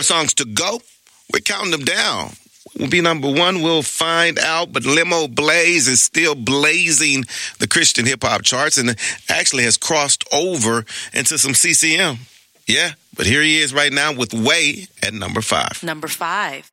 5 songs to go. We're counting them down. Will be number 1, we'll find out. But Limo Blaze is still blazing the Christian hip-hop charts and actually has crossed over into some CCM. Yeah, but here he is right now with Way at number 5. Number 5.